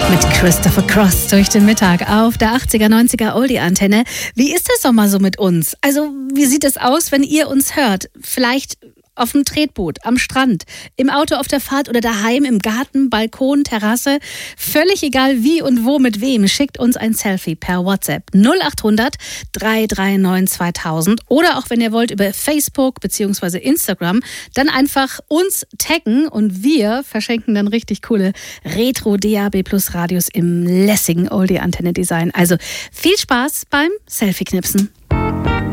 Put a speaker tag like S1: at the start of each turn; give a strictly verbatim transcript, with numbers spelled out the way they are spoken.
S1: Mit Christopher Cross durch den Mittag auf der achtziger, neunziger Oldie-Antenne. Wie ist das doch mal so mit uns? Also, wie sieht es aus, wenn ihr uns hört? Vielleicht auf dem Tretboot, am Strand, im Auto auf der Fahrt oder daheim, im Garten, Balkon, Terrasse. Völlig egal wie und wo mit wem. Schickt uns ein Selfie per WhatsApp null acht hundert, drei drei neun, zweitausend oder auch wenn ihr wollt über Facebook bzw. Instagram, dann einfach uns taggen und wir verschenken dann richtig coole Retro-D A B Plus Radios im lässigen Oldie-Antenne-Design. Also viel Spaß beim Selfie-Knipsen.